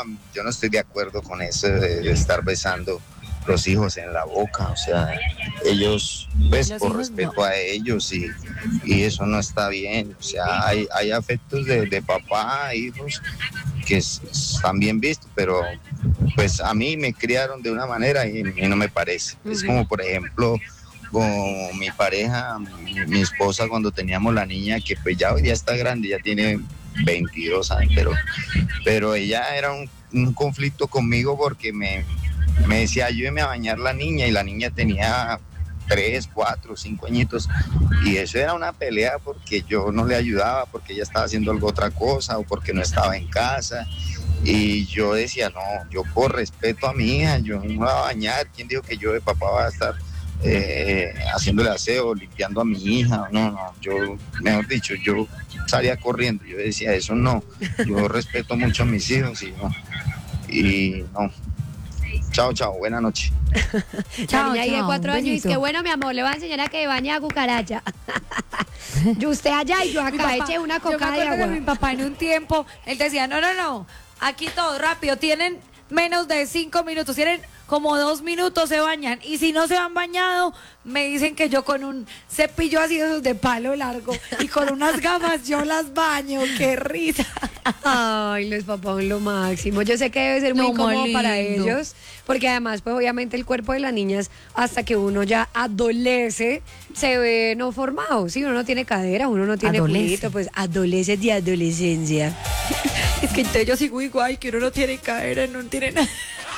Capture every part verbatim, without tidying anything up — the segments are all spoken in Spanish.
yo no estoy de acuerdo con eso de, de estar besando los hijos en la boca, o sea, ellos, pues Los por hijos respeto no. a ellos y, y eso no está bien, o sea, hay, hay afectos de, de papá, hijos, que es- están bien vistos, pero pues a mí me criaron de una manera y, y no me parece. Es como, por ejemplo, con mi pareja, mi, mi esposa, cuando teníamos la niña, que pues ya hoy día está grande, ya tiene veintidós años, pero, pero ella era un, un conflicto conmigo porque me, me decía, ayúdeme a bañar la niña, y la niña tenía tres, cuatro, cinco añitos, y eso era una pelea porque yo no le ayudaba, porque ella estaba haciendo algo otra cosa o porque no estaba en casa. Y yo decía, no, yo por respeto a mi hija, yo no me voy a bañar. ¿Quién dijo que yo de papá va a estar eh, haciéndole aseo, limpiando a mi hija? No, no, yo, mejor dicho, yo salía corriendo. Yo decía, eso no, yo respeto mucho a mis hijos y no. Y no. Chao, chao, buena noche. La Chao, niña ahí de chao, cuatro un años y dice besito. que bueno, mi amor, le voy a enseñar a que bañe a cucaracha. Yo usted allá y yo Mi acá, papá- eche una yo me coca de acuerdo agua. que mi papá en un tiempo, él decía, no, no, no, aquí todo rápido, tienen menos de cinco minutos, tienen como dos minutos, se bañan, y si no se han bañado, me dicen que yo con un cepillo así de esos de palo largo y con unas gafas yo las baño, qué risa. Ay, los papás son lo máximo. Yo sé que debe ser muy No, incómodo muy para lindo. ellos, porque además, pues obviamente el cuerpo de las niñas, hasta que uno ya adolece, se ve no formado. Si uno no tiene cadera, uno no tiene Adolece. culito, pues adolece de adolescencia. Es que entonces yo sigo igual, que uno no tiene cadera, no tiene nada.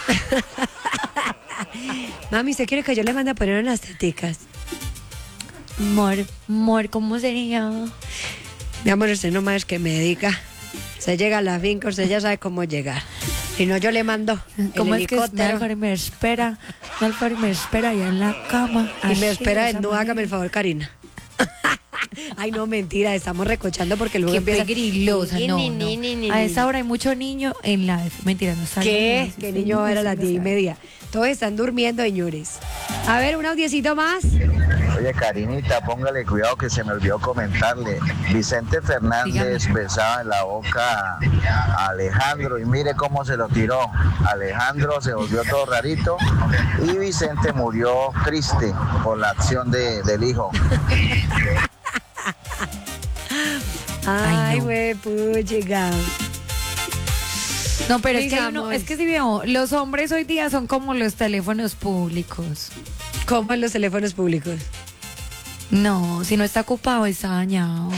Mami, ¿usted quiere que yo le mande a poner unas teticas? Mor, mor, ¿cómo sería? Mi amor, usted no más que me diga. Se llega a la finca, usted ya sabe cómo llegar. Si no, yo le mando el ¿Cómo es que es? helicóptero. Álvaro me espera, Álvaro me espera allá en la cama. Y me así, espera de esa desnuda, hágame el manera. favor, Karina. Ay, no, mentira, estamos recochando porque luego Qué empieza... pegrilosa, Ni, no, ni, no. ni, ni, ni, A ni. esa hora hay mucho niño en la... Mentira, no sale. ¿Qué? ¿Qué niño va a ver a las diez y media? Todos están durmiendo, señores. A ver, un audiecito más. Oye, Karinita, póngale cuidado que se me olvidó comentarle. Vicente Fernández Dígame. besaba en la boca a Alejandro y mire cómo se lo tiró. Alejandro se volvió todo rarito y Vicente murió triste por la acción de, del hijo. Ay, Ay, no. güey, puchiga. No, pero es que, hay Digamos. uno- es que si veo, los hombres hoy día son como los teléfonos públicos. ¿Cómo en los teléfonos públicos? No, si no está ocupado, está dañado.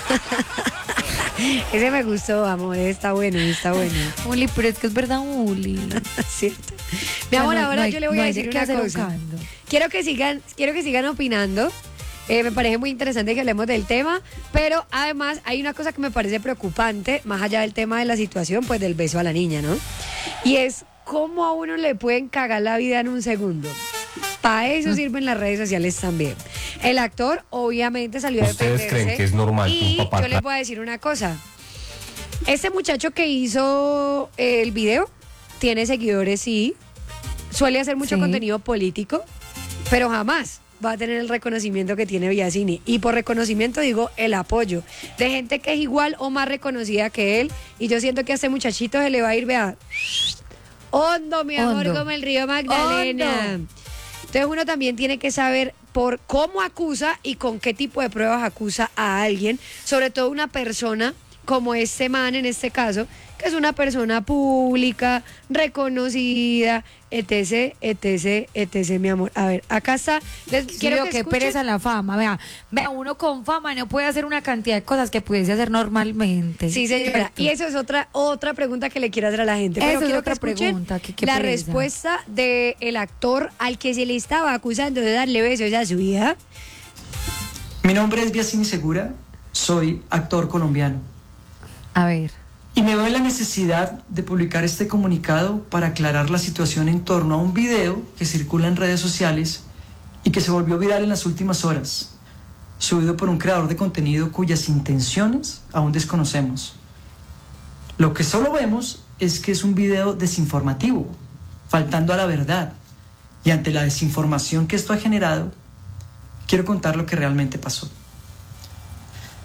Ese me gustó, amor, está bueno, está bueno. Uli, pero es que es verdad, Uli. ¿Cierto? Mi amor, O sea, no- ahora no hay- yo le voy no a hay decir de qué una hacer un cosa. caldo. Quiero que sigan, quiero que sigan opinando. Eh, me parece muy interesante que hablemos del tema, pero además hay una cosa que me parece preocupante, más allá del tema de la situación, pues del beso a la niña, ¿no? Y es cómo a uno le pueden cagar la vida en un segundo. Para eso sirven las redes sociales también. El actor obviamente salió a ¿Ustedes defenderse. creen que es normal que Y un papá yo les voy a decir una cosa. Este muchacho que hizo el video tiene seguidores, sí. Suele hacer mucho Sí. contenido político, pero jamás va a tener el reconocimiento que tiene Biasini. Y por reconocimiento digo el apoyo de gente que es igual o más reconocida que él. Y yo siento que a este muchachito se le va a ir, vea, hondo, mi amor, Hondo. como el río Magdalena. Hondo. Entonces uno también tiene que saber por cómo acusa y con qué tipo de pruebas acusa a alguien, sobre todo una persona como este man en este caso, que es una persona pública, reconocida, etc, etc, etc, mi amor. A ver, acá está. Les Quiero quiero que que escuchen. pereza la fama, vea, vea, uno con fama no puede hacer una cantidad de cosas que pudiese hacer normalmente. Sí, señora. ¿Cierto? Y eso es otra otra pregunta que le quiero hacer a la gente. Esa Pero es quiero otra que escuchen pregunta, que qué la pereza. respuesta del actor al que se le estaba acusando de darle besos a su hija. Mi nombre es Biasini Segura, soy actor colombiano A ver, y me veo en la necesidad de publicar este comunicado para aclarar la situación en torno a un video que circula en redes sociales y que se volvió viral en las últimas horas, subido por un creador de contenido cuyas intenciones aún desconocemos. Lo que solo vemos es que es un video desinformativo, faltando a la verdad, y ante la desinformación que esto ha generado, quiero contar lo que realmente pasó.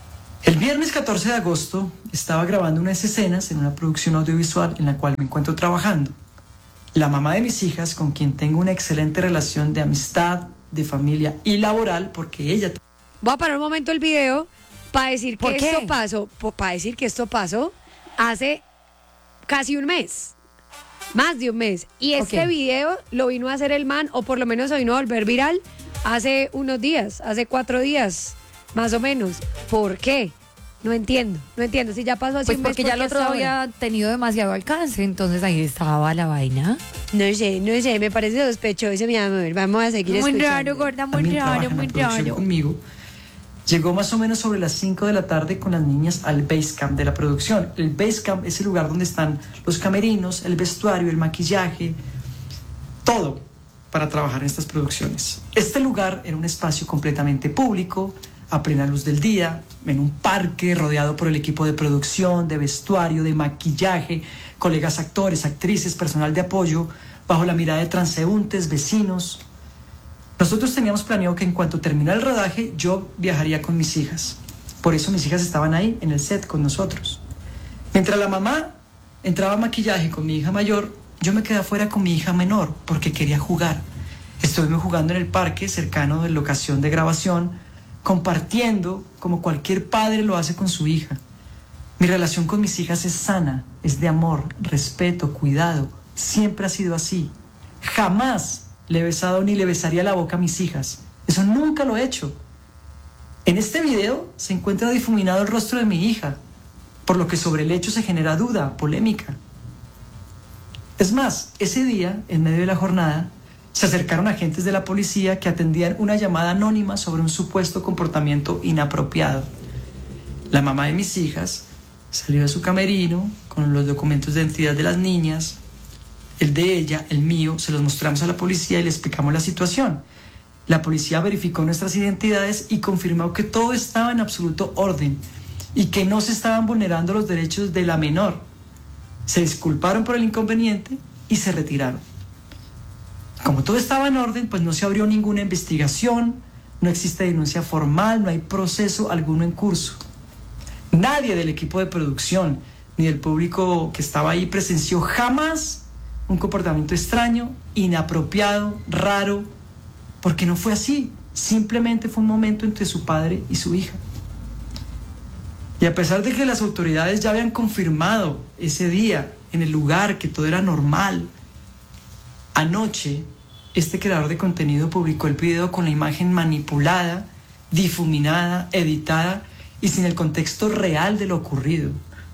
El viernes catorce de agosto estaba grabando unas escenas en una producción audiovisual en la cual me encuentro trabajando. La mamá de mis hijas, con quien tengo una excelente relación de amistad, de familia y laboral, porque ella... Voy a parar un momento el video para decir que ¿Por qué? esto pasó, para decir que esto pasó hace casi un mes. Más de un mes. Y este Ok. video lo vino a hacer el man, o por lo menos se vino a volver viral hace unos días, hace cuatro días, más o menos. ¿Por qué? No entiendo, no entiendo. Si ya pasó así Pues un mes, porque ¿por ya qué el otro hasta ahora? había tenido demasiado alcance, entonces ahí estaba la vaina. No sé, no sé, me parece sospechoso, mi amor. Vamos a seguir Muy escuchando. raro, gorda, muy también trabaja raro, en la muy producción raro. conmigo, llegó más o menos sobre las cinco de la tarde con las niñas al Basecamp de la producción. El Basecamp es el lugar donde están los camerinos, el vestuario, el maquillaje, todo para trabajar en estas producciones. Este lugar era un espacio completamente público, a plena luz del día, en un parque rodeado por el equipo de producción, de vestuario, de maquillaje, colegas actores, actrices, personal de apoyo, bajo la mirada de transeúntes, vecinos. Nosotros teníamos planeado que en cuanto terminara el rodaje, yo viajaría con mis hijas. Por eso mis hijas estaban ahí, en el set, con nosotros. Mientras la mamá entraba a maquillaje con mi hija mayor, yo me quedé afuera con mi hija menor, porque quería jugar. Estuvimos jugando en el parque, cercano de la locación de grabación, compartiendo como cualquier padre lo hace con su hija. Mi relación con mis hijas es sana, es de amor, respeto, cuidado. Siempre ha sido así. Jamás le he besado ni le besaría la boca a mis hijas. Eso nunca lo he hecho. En este video se encuentra difuminado el rostro de mi hija, por lo que sobre el hecho se genera duda, polémica. Es más, ese día, en medio de la jornada, se acercaron agentes de la policía que atendían una llamada anónima sobre un supuesto comportamiento inapropiado. La mamá de mis hijas salió de su camerino con los documentos de identidad de las niñas, el de ella, el mío, se los mostramos a la policía y le explicamos la situación. La policía verificó nuestras identidades y confirmó que todo estaba en absoluto orden y que no se estaban vulnerando los derechos de la menor. Se disculparon por el inconveniente y se retiraron. Como todo estaba en orden, pues no se abrió ninguna investigación, no existe denuncia formal, no hay proceso alguno en curso. Nadie del equipo de producción ni del público que estaba ahí presenció jamás un comportamiento extraño, inapropiado, raro, porque no fue así. Simplemente fue un momento entre su padre y su hija. Y a pesar de que las autoridades ya habían confirmado ese día en el lugar que todo era normal, anoche este creador de contenido publicó el video con la imagen manipulada, difuminada, editada y sin el contexto real de lo ocurrido.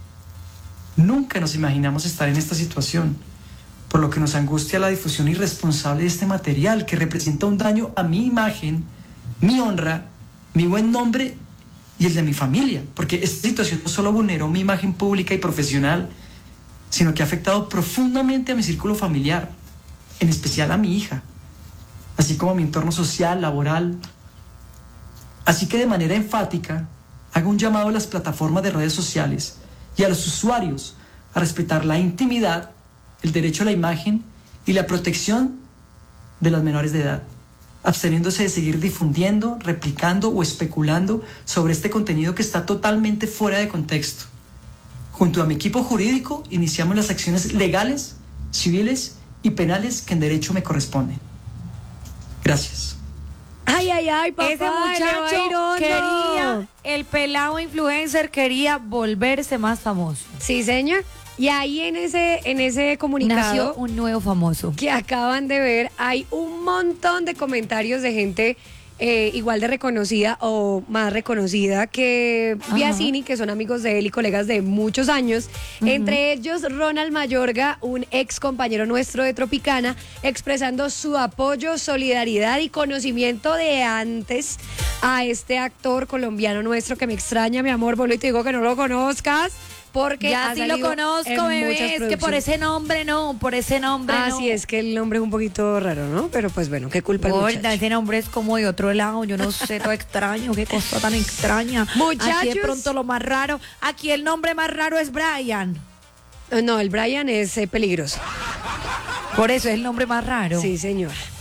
Nunca nos imaginamos estar en esta situación, por lo que nos angustia la difusión irresponsable de este material que representa un daño a mi imagen, mi honra, mi buen nombre y el de mi familia, porque esta situación no solo vulneró mi imagen pública y profesional, sino que ha afectado profundamente a mi círculo familiar, en especial a mi hija, así como a mi entorno social, laboral. Así que de manera enfática, hago un llamado a las plataformas de redes sociales y a los usuarios a respetar la intimidad, el derecho a la imagen y la protección de las menores de edad, absteniéndose de seguir difundiendo, replicando o especulando sobre este contenido que está totalmente fuera de contexto. Junto a mi equipo jurídico, iniciamos las acciones legales, civiles y penales que en derecho me corresponden. Gracias. Ay, ay, ay, papá. Ese le va a ir muchacho hondo. quería, el pelado influencer quería volverse más famoso. Sí, señor. Y ahí en ese, en ese comunicado Nació un nuevo famoso. que acaban de ver, hay un montón de comentarios de gente eh, igual de reconocida o más reconocida que Ajá. Biasini, que son amigos de él y colegas de muchos años. Ujú. Entre ellos, Ronald Mayorga, un ex compañero nuestro de Tropicana, expresando su apoyo, solidaridad y conocimiento de antes a este actor colombiano nuestro que me extraña, mi amor. Vuelvo y te digo que no lo conozcas. Porque Ya ha sí lo salido conozco, en muchas bebé. Es que por producciones. ese nombre no, por ese nombre Ah, no. sí, es que el nombre es un poquito raro, ¿no? Pero pues bueno, qué culpa el Gorda, muchacho. ese nombre es como de otro lado, yo no sé, todo extraño, qué cosa tan extraña. Muchachos. Aquí de pronto lo más raro, aquí el nombre más raro es Brian. Eh, No, el Brian es eh, peligroso. Por eso es el nombre más raro. Sí, señor.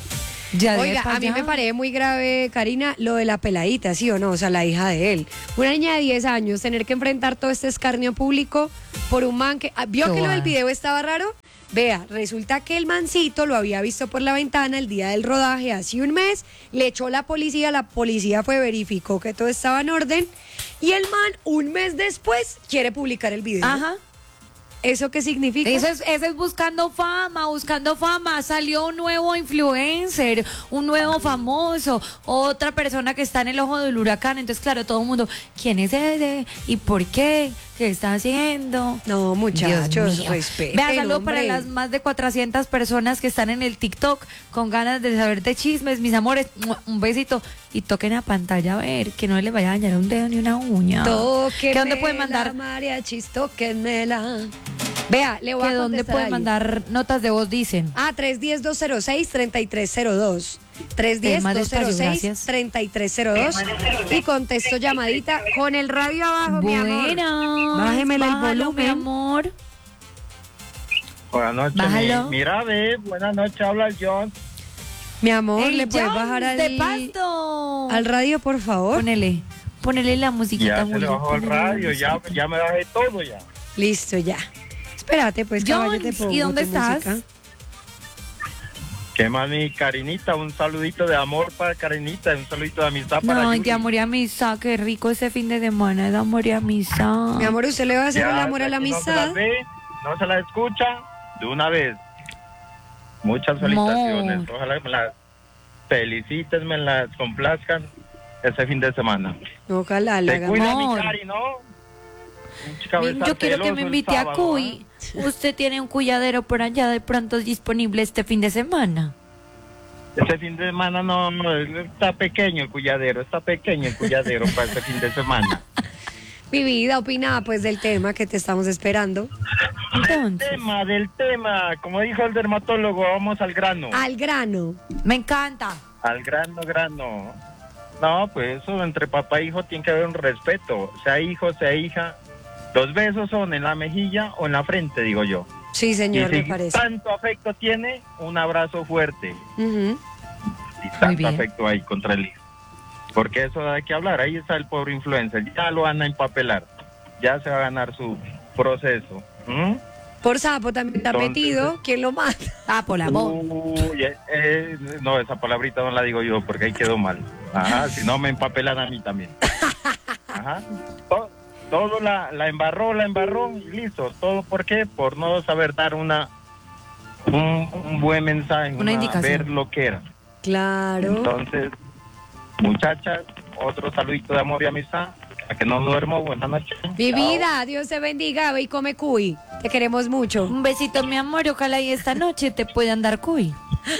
Ya Oiga, deja a mí ya. me parece muy grave, Karina, lo de la peladita, ¿sí o no? O sea, la hija de él. Una niña de diez años, tener que enfrentar todo este escarnio público por un man que... ah, ¿Vio Qué que lo del guay. video estaba raro? Vea, resulta que el mancito lo había visto por la ventana el día del rodaje hace un mes, le echó la policía, la policía fue, verificó que todo estaba en orden y el man un mes después quiere publicar el video. Ajá. ¿Eso qué significa? Eso es, eso es buscando fama, buscando fama. Salió un nuevo influencer, un nuevo famoso, otra persona que está en el ojo del huracán. Entonces, claro, todo el mundo, ¿quién es ese? ¿Y por qué? ¿Qué está haciendo? No, muchachos, Dios mío. respeten, Vea, saludo hombre. para las más de cuatrocientas personas que están en el TikTok con ganas de saber de chismes, mis amores. ¡Mua! Un besito. Y toquen a pantalla a ver, que no les vaya a dañar un dedo ni una uña. Tóquenmela, ¿Que dónde pueden mandar? mariachis, tóquenmela. Vea, le voy ¿Que a dónde contestar pueden algo. mandar notas de voz, dicen? Ah, tres uno cero, dos cero seis, tres tres cero dos. tres uno Eh, cero, más dos cero despacio, seis, gracias. tres tres cero dos. Y contesto llamadita con el radio abajo, mi amor. Bueno, Bájemele el bájalo, volumen. mi amor. Buenas noches. Bájalo. mi- Mira, ve, buenas noches, habla John. Mi amor, El ¿le puedes Jones bajar al, de Pasto. al radio, por favor? Ponele, ponele la musiquita. Ya se le Julio, bajó el ponele la radio, ya, musiquita. ya me bajé todo ya. Listo, ya. Espérate, pues, caballo, te Jones, pongo ¿y dónde tu estás? música. ¿Qué más, mi Karinita? Un saludito de amor para Karinita, un saludito de amistad para No, Yuri. de amor y amistad, qué rico ese fin de semana, de amor y amistad. Mi amor, ¿usted le va a hacer Ya, el amor a la si no se amistad? la ve, no se la escucha, de una vez. Muchas felicitaciones. Amor. Ojalá me las feliciten, me las complazcan ese fin de semana. Ojalá le Te haga. cuida mi Amor. Cari, ¿no? Un Bien, cabeza yo quiero que peloso me el invite a sábado, Cuy. Usted tiene un cuyadero por allá de pronto disponible este fin de semana. ¿no? Ese fin de semana no, no, está pequeño el cuyadero, está pequeño el cuyadero para este fin de semana. Mi vida, opina pues del tema que te estamos esperando. Del Entonces, tema, del tema, como dijo el dermatólogo, vamos al grano. Al grano. me encanta. Al grano, grano. No, pues eso entre papá e hijo tiene que haber un respeto, sea hijo, sea hija. Los besos son en la mejilla o en la frente, digo yo. Sí, señor, y me si parece. tanto afecto tiene, un abrazo fuerte. Ujú. Y tanto bien. afecto hay contra el hijo. Porque eso hay que hablar, ahí está el pobre influencer, ya lo van a empapelar, ya se va a ganar su proceso. ¿Mm? Por sapo también está Entonces, metido. ¿Quién lo mata? Ah, por la voz. Uy, eh, eh, no, esa palabrita no la digo yo porque ahí quedó mal. Ajá, si no me empapelan a mí también. Ajá. Todo, todo la, la embarró, la embarró y listo. ¿Todo por qué? Por no saber dar una un, un buen mensaje, Una indicación. ver lo que era. Claro. Entonces, muchachas, otro saludito de amor y amistad. A que no duermo, buenas noches. Mi Chao. vida, Dios te bendiga, ve y come cuy. Te queremos mucho. Un besito, mi amor, y ojalá y esta noche te puedan dar cuy.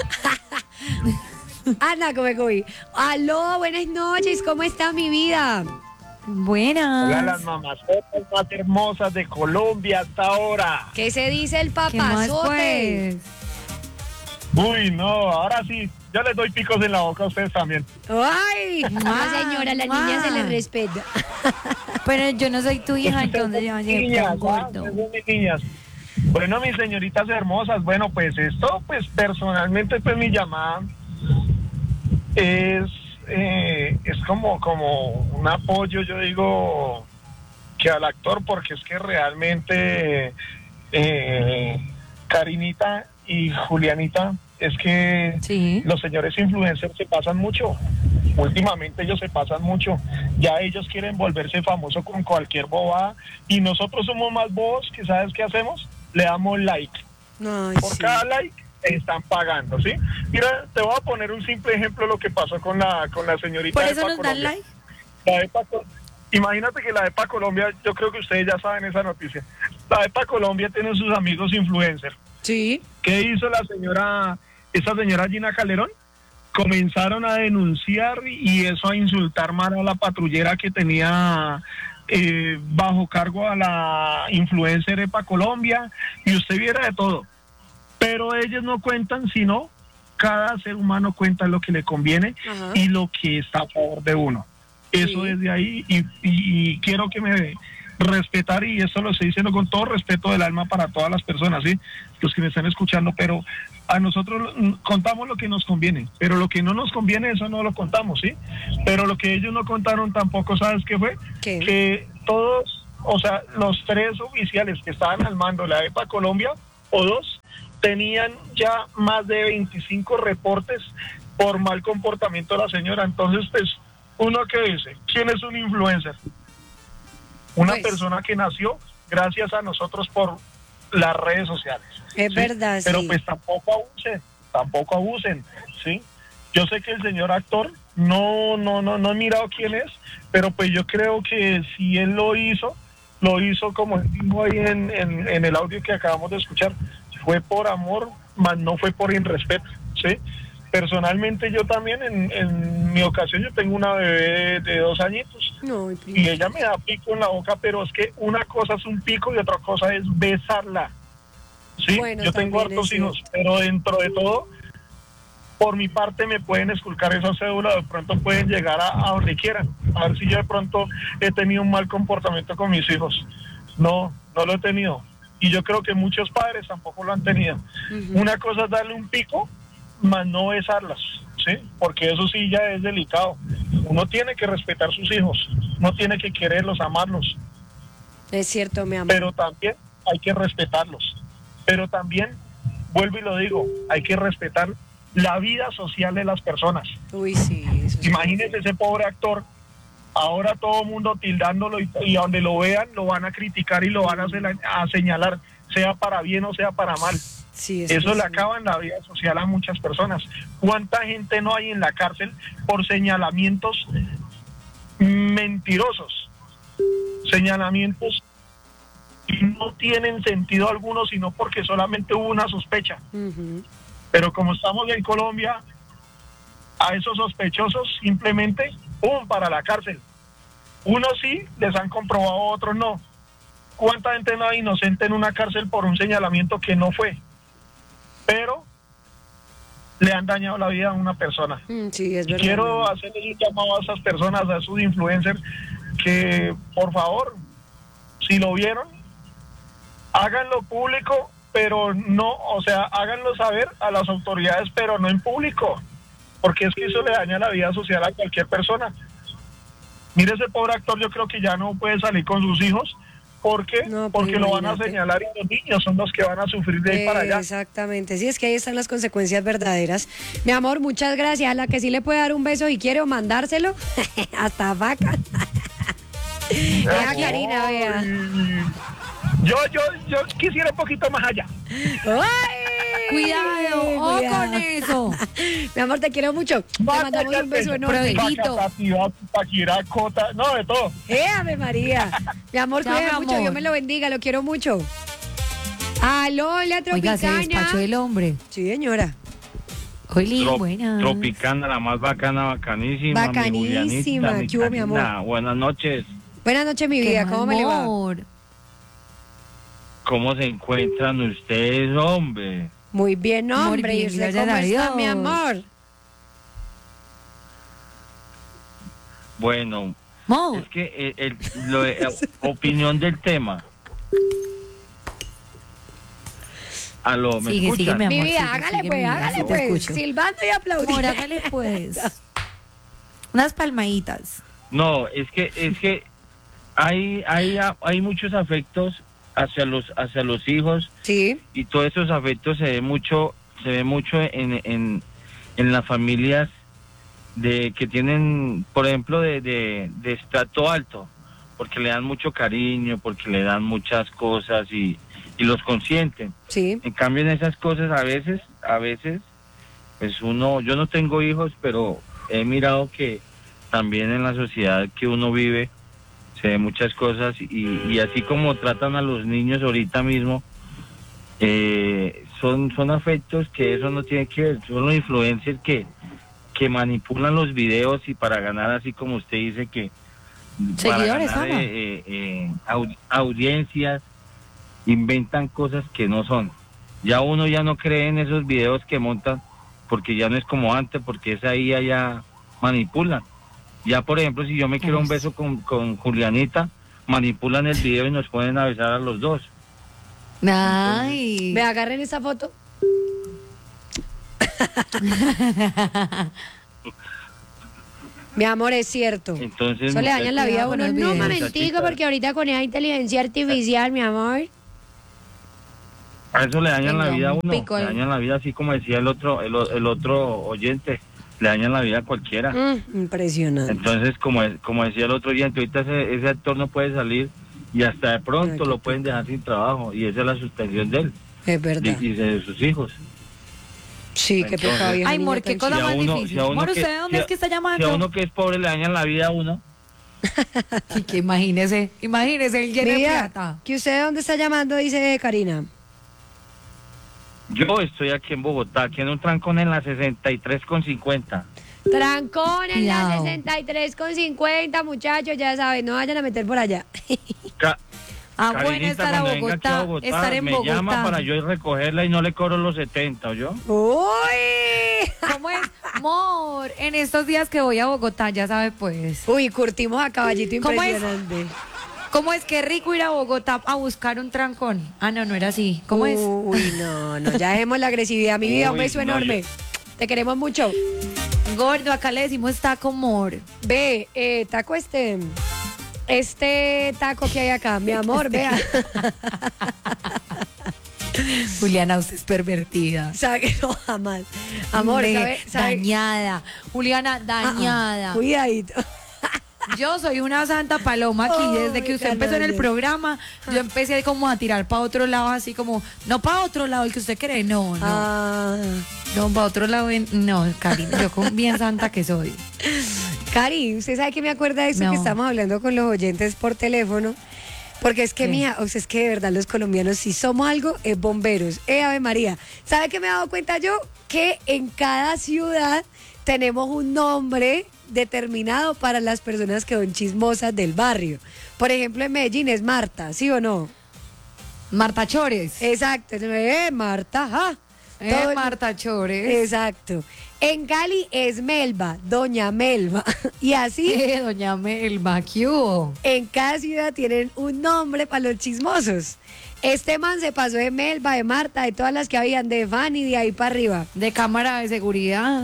Ana, come cuy. Aló, buenas noches, ¿cómo está mi vida? Buenas. Hola, las mamazotas más hermosas de Colombia hasta ahora. ¿Qué se dice el ¿Qué más, papazote? pues? Uy, no, ahora sí, yo les doy picos en la boca a ustedes también. Ay, no, Mua, señora, a la mua. niña se le respeta. Pero yo no soy tu hija, entonces yo Niñas, llevo ¿ah? tan gordo. Ustedes son mis niñas. Bueno, mis señoritas hermosas, bueno, pues esto, pues personalmente, pues mi llamada es, eh, es como, como un apoyo, yo digo, que al actor, porque es que realmente eh, Karinita y Julianita, es que Sí. los señores influencers se pasan mucho. Últimamente ellos se pasan mucho. Ya ellos quieren volverse famosos con cualquier bobada y nosotros somos más bobos que ¿sabes qué hacemos? Le damos like. Ay, Por sí. cada like están pagando, ¿sí? Mira, te voy a poner un simple ejemplo de lo que pasó con la con la señorita Por de eso Pa' nos dan Colombia. like. La de Pa' Col- Imagínate que la de Pa' Colombia, yo creo que ustedes ya saben esa noticia. La de Pa' Colombia tiene sus amigos influencers. Sí. ¿Qué hizo la señora, esa señora Gina Calderón? Comenzaron a denunciar y eso a insultar más a la patrullera que tenía eh, bajo cargo a la influencer EPA Colombia y usted viera de todo. Pero ellos no cuentan, sino cada ser humano cuenta lo que le conviene Ajá. y lo que está a favor de uno. Eso Sí. es de ahí y, y- y quiero que me respetar, y esto lo estoy diciendo con todo respeto del alma para todas las personas, ¿sí? Los que me están escuchando, pero a nosotros contamos lo que nos conviene, pero lo que no nos conviene, eso no lo contamos, ¿sí? Pero lo que ellos no contaron tampoco, ¿sabes qué fue? ¿Qué? Que todos, o sea, los tres oficiales que estaban al mando de la EPA Colombia, o dos, tenían ya más de veinticinco reportes por mal comportamiento de la señora. Entonces, pues, uno que dice, ¿quién es un influencer? Una Pues, persona que nació gracias a nosotros por las redes sociales. Es ¿sí? verdad, Pero sí. pues tampoco abusen, tampoco abusen, ¿sí? Yo sé que el señor actor, no, no, no, no he mirado quién es, pero pues yo creo que si él lo hizo, lo hizo como él dijo ahí en, en, en el audio que acabamos de escuchar, fue por amor, más no fue por irrespeto, ¿sí? Personalmente yo también, en, en mi ocasión, yo tengo una bebé de, de dos añitos, No, y ella me da pico en la boca, pero es que una cosa es un pico y otra cosa es besarla. Sí, Bueno, yo tengo también hartos es hijos, pero dentro de todo, por mi parte me pueden esculcar esa cédula, de pronto pueden llegar a, a donde quieran, a ver si yo de pronto he tenido un mal comportamiento con mis hijos. No, no lo he tenido. Y yo creo que muchos padres tampoco lo han tenido. Ujú. Una cosa es darle un pico, más no besarlas, ¿sí? Porque eso sí ya es delicado. Uno tiene que respetar sus hijos, no tiene que quererlos, amarlos, Es cierto, mi amor. pero también hay que respetarlos. Pero también, vuelvo y lo digo, hay que respetar la vida social de las personas. Uy, sí. Eso es Imagínese ese pobre actor, ahora todo el mundo tildándolo y, y a donde lo vean lo van a criticar y lo van a, sela- a señalar, sea para bien o sea para mal. Sí, es Eso que le sí. acaba en la vida social a muchas personas. ¿Cuánta gente no hay en la cárcel por señalamientos mentirosos? Señalamientos que no tienen sentido alguno, sino porque solamente hubo una sospecha. Ujú. Pero como estamos en Colombia, a esos sospechosos simplemente, ¡pum!, para la cárcel. Unos sí les han comprobado, otros no. ¿Cuánta gente no hay inocente en una cárcel por un señalamiento que no fue? Pero le han dañado la vida a una persona. Mm, sí, es Y verdad. quiero mi amor. hacerle un llamado a esas personas, a esos influencers, que por favor, si lo vieron, háganlo público, pero no, o sea, háganlo saber a las autoridades, pero no en público, porque es que eso le daña la vida social a cualquier persona. Mire, ese pobre actor, yo creo que ya no puede salir con sus hijos, porque No, pues porque lo van a imagínate. señalar y los niños son los que van a sufrir de ahí para allá. Exactamente, sí, es que ahí están las consecuencias verdaderas. Mi amor, muchas gracias. A la que sí le puede dar un beso y quiere o mandárselo, hasta vaca. Vea, Karina, vea. Ay, Yo, yo, yo quisiera un poquito más allá. ¡Ay! Cuidado, ojo Cuidado. con eso. Mi amor, te quiero mucho. Te mandamos un beso enorme. Prohibito. Paquirá, cota, no, de todo. ¡Eh, Ave María! Mi amor, Chao, cuídate mi mucho. amor. Dios me lo bendiga, lo quiero mucho. Aló, la Oiga, se despachó Tropicana. el hombre. Sí, señora. Oli, Trop- buenas. Tropicana, la más bacana, bacanísima. Bacanísima. Mi Julianita, ¿Qué hubo, mi amor? Karina. Buenas noches. Buenas noches, mi Qué vida. ¿Cómo me le va? amor. ¿Cómo se encuentran ustedes, hombre? Muy bien, Muy hombre. ¿Y bien, usted gracias cómo a está, mi Dios. amor? Bueno, Mo, es que eh, el, lo de- eh, opinión del tema. Aló, ¿me Sigue, sigue, escuchan? mi amor. Mi vida, sigue, hágale sigue, pues, mi vida, hágale sí te pues. escucho. Silbando y aplaudiendo. Amor, hágale pues. Unas palmaditas. No, es que es que hay hay hay muchos afectos hacia los hacia los hijos Sí. y todos esos afectos se ve mucho se ve mucho en en, en las familias de que tienen, por ejemplo, de, de, de estrato alto, porque le dan mucho cariño, porque le dan muchas cosas y, y los consienten. Sí. En cambio, en esas cosas a veces, a veces, pues uno, yo no tengo hijos, pero he mirado que también en la sociedad que uno vive se ve muchas cosas y, y así como tratan a los niños ahorita mismo, eh, son, son afectos que eso no tiene que ver, son los influencers que, que manipulan los videos y para ganar, así como usted dice, que para Seguidores, ganar fama. eh, eh, eh, au- audiencias, inventan cosas que no son. Ya uno ya no cree en esos videos que montan porque ya no es como antes, porque es ahí allá manipulan. Ya, por ejemplo, si yo me quiero un beso con, con Julianita, manipulan el video y nos ponen a besar a los dos. Ay. Me agarren esa foto. Mi amor, es cierto. Entonces, Eso le daña la vida a uno. No, momentico, porque ahorita con esa inteligencia artificial, mi amor. A eso le dañan Venga, la vida a un uno, pico le ahí. dañan la vida, así como decía el otro, el, o- el otro oyente, le dañan la vida a cualquiera. Mm, impresionante. Entonces, como es- como decía el otro oyente, ahorita ese, ese actor no puede salir y hasta de pronto Ay, qué lo pueden dejar sin trabajo y esa es la suspensión de él Es verdad. y, y de sus hijos. Sí, qué Entonces- pecado. vieja Ay, niña amor, qué tan cosa Si a más uno- difícil. si a uno Amor, que- ¿usted de dónde si a- es que está Si a llamando? uno que es pobre le dañan la vida a uno, Y que imagínese, imagínese, el lleno de Mira, plata. que usted de dónde está llamando, dice Karina. yo estoy aquí en Bogotá, aquí en un trancón en la sesenta y tres con cincuenta. Trancón en la Cuidado. sesenta y tres con cincuenta, muchachos, ya saben, no vayan a meter por allá. Ca- Ah, bueno, Karinita, estar a cuando venga aquí Bogotá, a Bogotá, estar en me Bogotá. llama para yo ir a recogerla y no le cobro los setenta, ¿oyó? ¡Uy! ¿Cómo es? Amor, en estos días que voy a Bogotá, ya sabe pues. Uy, curtimos a caballito ¿Cómo es? impresionante. ¿Cómo es que rico ir a Bogotá a buscar un trancón? Ah, no, no era así. ¿Cómo es? Uy, no, no, ya dejemos la agresividad. Mi vida, un Uy, beso no, enorme. yo- Te queremos mucho. Gordo, acá le decimos taco amor. Ve, eh, taco este. Este taco que hay acá, mi amor, vea. Juliana, usted es pervertida. Sabe que no, jamás. Amor, Ve, ¿sabe? sabe? dañada. Juliana, dañada. Ah, cuidadito. Yo soy una santa paloma aquí. Ay, Desde que usted empezó en el canalla. programa, yo empecé como a tirar para otro lado, así como, no para otro lado, el que usted cree, no, no. Ah. No, para otro lado, en- no, Karina, yo con bien santa que soy. Cari, ¿usted sabe que me acuerda de eso No. que estamos hablando con los oyentes por teléfono? Porque es que, ¿Qué? mija, o sea, es que de verdad los colombianos, si somos algo, es bomberos. Eh, Ave María. ¿Sabe qué me he dado cuenta yo? Que en cada ciudad tenemos un nombre determinado para las personas que son chismosas del barrio. Por ejemplo, en Medellín es Marta, ¿sí o no? Marta Chores. Exacto. Eh, Marta, ajá. Eh, Todo el- Marta Chores. Exacto. En Cali es Melba, Doña Melba. Y así Eh, doña Melba, ¿qué hubo? en cada ciudad tienen un nombre para los chismosos. Este man se pasó de Melba, de Marta, de todas las que habían, de Fanny, de ahí para arriba. De cámara de seguridad.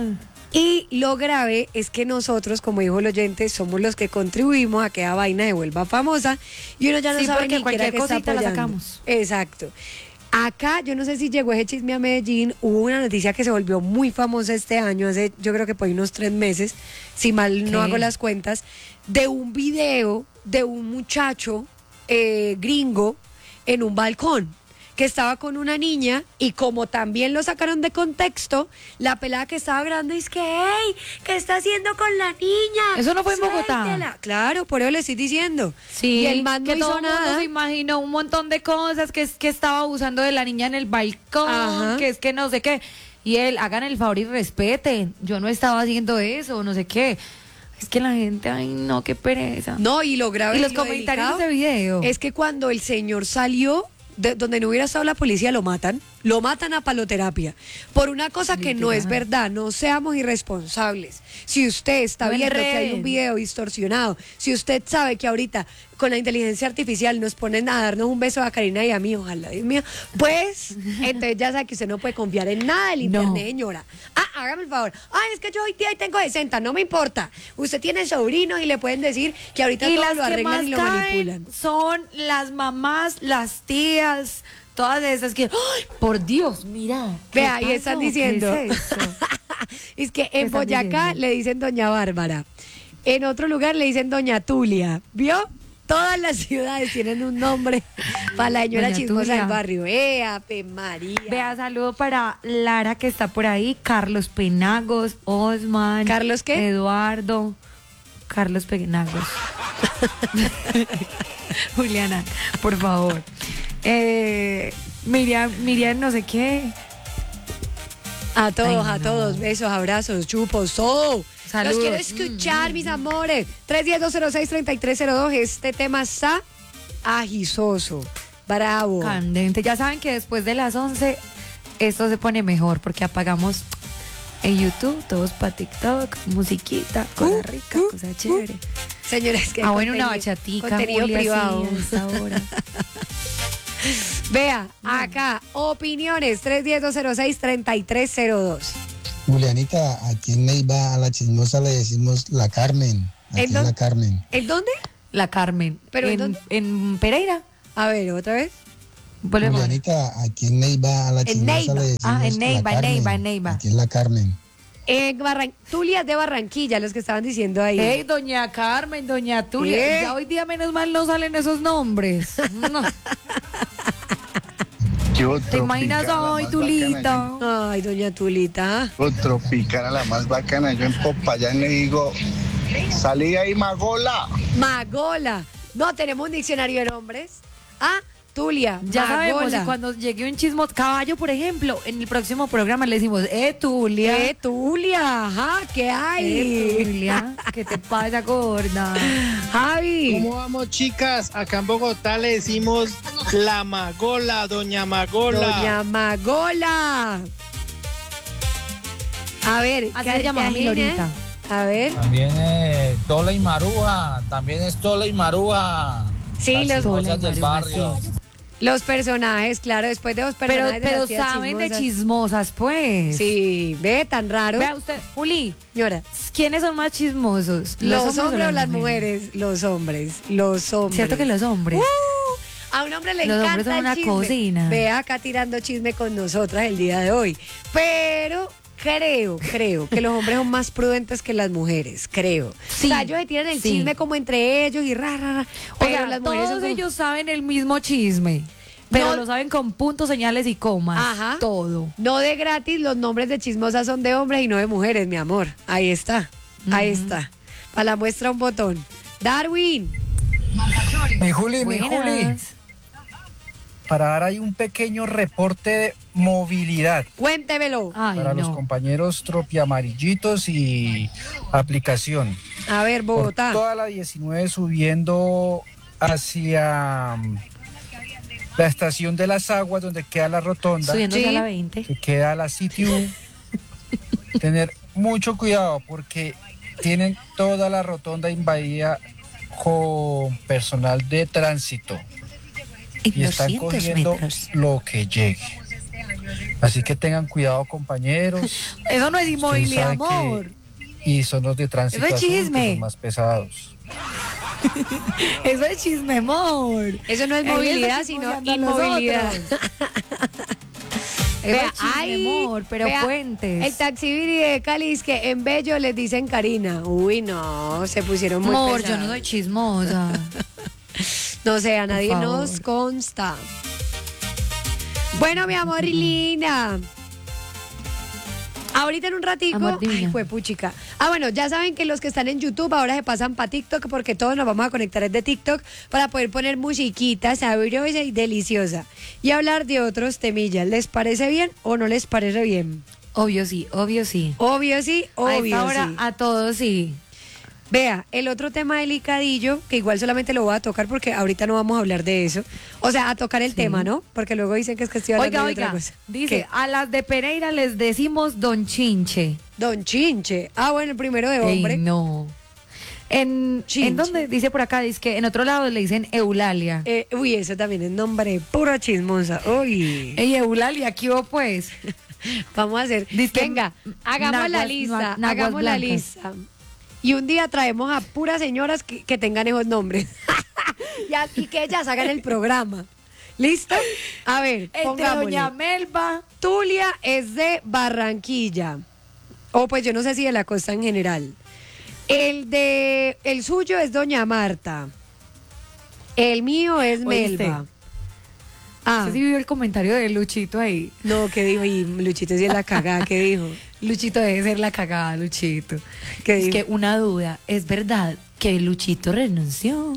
Y lo grave es que nosotros, como dijo el oyente, somos los que contribuimos a que la vaina se vuelva famosa y uno ya no Sí, sabe porque ni qué era cualquier que está cosita la apoyando. sacamos. Exacto. Acá, yo no sé si llegó ese chisme a Medellín, hubo una noticia que se volvió muy famosa este año, hace yo creo que por ahí unos tres meses, si mal no ¿Qué? hago las cuentas, de un video de un muchacho eh, gringo en un balcón que estaba con una niña y como también lo sacaron de contexto, la pelada que estaba grabando es que, hey, ¿qué está haciendo con la niña? ¿Eso no fue en Bogotá? Suéltela. Claro, por eso le estoy diciendo. Sí, y el man no que todo hizo el mundo nada. se imaginó un montón de cosas, que es que estaba abusando de la niña en el balcón, Ajá. que es que no sé qué. Y él, hagan el favor y respeten. Yo no estaba haciendo eso, no sé qué. Es que la gente, ay no, qué pereza. No, y lo grave Y los lo comentarios delicado de ese video. es que cuando el señor salió, de donde no hubiera estado la policía, lo matan. Lo matan a paloterapia. Por una cosa que no es Literal. verdad. No seamos irresponsables. Si usted está No viendo que hay enreden. un video distorsionado, si usted sabe que ahorita con la inteligencia artificial nos ponen a darnos un beso a Karina y a mí, ojalá, Dios mío, pues entonces ya sabe que usted no puede confiar en nada del No. internet, señora. Ah, hágame el favor. Ay, es que yo hoy día tengo sesenta, no me importa. Usted tiene sobrinos y le pueden decir que ahorita y todo las lo que arreglan más y lo caen manipulan. son las mamás, las tías, todas esas que, ¡ay, por Dios, mira! ¿qué Vea, ahí pasó? están ¿Qué diciendo. es eso? Es que ¿Qué en están Boyacá diciendo? le dicen Doña Bárbara. En otro lugar le dicen Doña Tulia. ¿Vio? Todas las ciudades tienen un nombre para la señora Doña chismosa Tulia. del barrio. ¡Eh, Ave María! Vea, saludo para Lara que está por ahí, Carlos Penagos, Osman. ¿Carlos qué? Eduardo. Carlos Penagos. Juliana, por favor. Eh, Miriam, Miriam, no sé qué. A todos, Ay, a no. todos. Besos, abrazos, chupos, todo. Saludos. Los quiero escuchar, mis amores. tres uno cero, dos cero seis, tres tres cero dos. Este tema está agisoso. Bravo. Candente. Ya saben que después de las once esto se pone mejor porque apagamos en YouTube, todos para TikTok, musiquita, cosa Uh, rica, uh, cosa uh. chévere. Señores, que Ah, bueno, una contenido- bachatica, contenido Julia, privado. sí, a esta hora. Vea, acá, opiniones, tres uno cero, dos cero seis, tres tres cero dos. Julianita, aquí en Neiva a la chismosa le decimos la Carmen. Aquí ¿En es dónde? la Carmen. ¿En dónde? La Carmen. ¿Pero en en, dónde? en Pereira. A ver, otra vez. Vuelve a poner. Julianita, aquí en Neiva a la En chismosa Neiva. le decimos Ah, en la Neiva, en Carmen. Neiva, en Neiva. Aquí es la Carmen. En Barran... Tulia es de Barranquilla, los que estaban diciendo ahí. Ey, doña Carmen, doña Tulia. ¿Qué? Ya hoy día menos mal no salen esos nombres. No. Yo, ¿Te imaginas Tropicana, hoy, la más Tulita? bacana, Ay, doña Tulita. yo- yo, Tropicana, la más bacana. Yo en Popayán le digo, salí ahí, Magola. Magola. No, tenemos un diccionario de nombres. Ah, Tulia. Ya sabemos, Magola. y cuando llegue un chismo, caballo, por ejemplo, en el próximo programa le decimos, eh, Tulia. Eh, Tulia, ajá, ¿qué hay? Eh, Tulia, ¿qué te pasa, gorda? Javi. ¿Cómo vamos, chicas? Acá en Bogotá le decimos la Magola, doña Magola. Doña Magola. A ver, Así ¿qué se llama qué mi ajena? Lorita. A ver. También eh, Tola y Marúa, también es Tola y Marúa. Sí, Las los, cosas del barrio. los personajes, claro, después de los Pero, personajes. de pero las tías saben de chismosas. chismosas, pues. Sí, ve, tan raro. Vea usted, Juli, Señora, ¿quiénes son más chismosos? los, hombres o las mujeres? Los hombres, los hombres. ¿Cierto que los hombres? Uh, a un hombre le Los encanta hombres son el una chisme. cocina. Ve acá tirando chisme con nosotras el día de hoy. Pero creo, creo que los hombres son más prudentes que las mujeres, creo. Sí, o sea, ellos se tiran el sí. chisme como entre ellos y ra, ra, ra. Pero Oiga, las mujeres todos son como- ellos saben el mismo chisme, pero No. lo saben con puntos, señales y comas. Ajá. Todo. No de gratis, los nombres de chismosas son de hombres y no de mujeres, mi amor. Ahí está, ahí está. Para la muestra un botón. Darwin. Mi Juli, mi Buenas. Juli. Para dar ahí un pequeño reporte de movilidad Cuéntemelo. Ay, para los no. compañeros tropiamarillitos y aplicación. A ver, Por Bogotá. toda la diecinueve subiendo hacia mm, la estación de las aguas donde queda la rotonda, Subiendo Sí. a la veinte. que queda la C T U. Tener mucho cuidado porque tienen toda la rotonda invadida con personal de tránsito y están cogiendo lo que llegue. Así que tengan cuidado, compañeros. Eso no es Ustedes inmovilidad, saben que- amor. Y son los de tránsito Eso es azul, que chisme. son más pesados. Eso es chisme, amor. Eso no es Él movilidad, está sino chismoseando a los inmovilidad. otros. Eso Vea, es chisme, ay, amor, pero vea, puentes. El taxibiri de Cali es que en Bello les dicen Karina. Uy, no, se pusieron muy Amor, yo pesados. no soy chismosa. No sé, a nadie favor. nos consta. Bueno, mi amor linda. Ahorita en un ratico, Amor ay, divino. fue puchica. Ah, bueno, ya saben que los que están en YouTube ahora se pasan para TikTok porque todos nos vamos a conectar desde TikTok para poder poner musiquita sabrosa y deliciosa y hablar de otros temillas. ¿Les parece bien o no les parece bien? Obvio sí, obvio sí. Obvio sí, a obvio esta hora sí. a todos sí. Vea, el otro tema delicadillo, que igual solamente lo voy a tocar porque ahorita no vamos a hablar de eso. O sea, a tocar el tema, ¿no? Porque luego dicen que es que estoy hablando Oiga, de otra oiga, cosa. dice, ¿Qué? a las de Pereira les decimos Don Chinche. Don Chinche. Ah, bueno, el primero de Ey, hombre. no. En, Chinche. ¿En dónde? Dice por acá, dice que en otro lado le dicen Eulalia. Eh, uy, eso también es nombre pura chismosa. Uy. Ey, Eulalia, ¿qué hubo pues? Vamos a hacer. Dizque Venga, hagamos la naguas- lista. na- naguas hagamos la blancas. lista. Y un día traemos a puras señoras que, que tengan esos nombres. Ya- y que ellas hagan el programa. ¿Listo? A ver, Entre pongámosle. Doña Melba. Tulia es de Barranquilla. O pues yo no sé si de la costa en general. El de el suyo es Doña Marta. El mío es ¿Oíste? Melba. Ah, ¿Usted sí vio el comentario de Luchito ahí? no, ¿qué dijo? Y Luchito sí es la cagada, ¿qué dijo? Luchito debe ser la cagada, Luchito. ¿Qué es dijo? que una duda, ¿es verdad que Luchito renunció?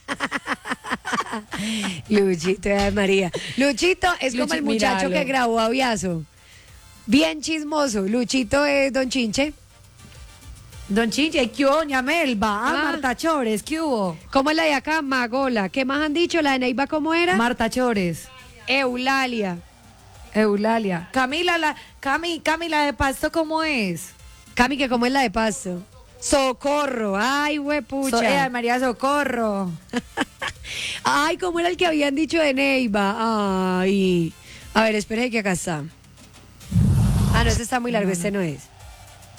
Luchito, ay María. Luchito es como Luchi- el muchacho míralo. que grabó Aviazo. Bien chismoso. Luchito es Don Chinche. Don Chinche, ¿qué hubo, Doña Melba? Ah, Ah. Marta Chores, ¿qué hubo? ¿Cómo es la de acá? Magola. ¿Qué más han dicho? ¿La de Neiva cómo era? Marta Chores, Eulalia. Eulalia. Camila, la, Cami, Camila de Pasto, ¿cómo es? Cami, que cómo es la de Pasto. Socorro. Ay, huepucha. So- eh, María Socorro. Ay, ¿cómo era el que habían dicho de Neiva? Ay. A ver, espere que acá está. Ah, no, este está muy largo, este no es.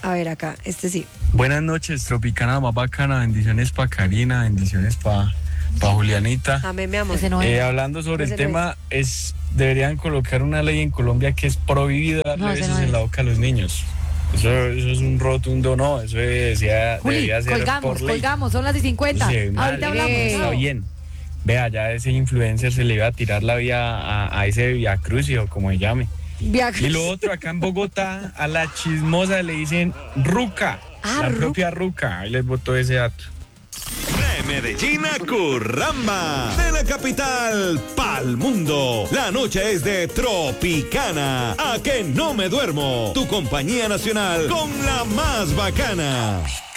A ver acá, este sí. Buenas noches, Tropicana más bacana, bendiciones para Karina, bendiciones para pa Julianita. Amén, mi amor. no eh, hablando sobre Ese el no tema, es. deberían colocar una ley en Colombia que es prohibido darle No, ese besos no es. en la boca a los niños. Eso, eso es un rotundo no, eso decía, Juli, debería ser colgamos, por ley. colgamos, son las y cincuenta. Sí, mal, Ahorita hablamos. está bien. Vea, ya ese influencer se le iba a tirar la vía a, a ese Via Crucis o como se llame. Via Y lo otro, acá en Bogotá, a la chismosa le dicen ruca, Ah, la Ruca. propia ruca. Ahí les botó ese dato. De Medellín a Curramba, de la capital pa'l mundo. La noche es de Tropicana. A que no me duermo. Tu compañía nacional con la más bacana.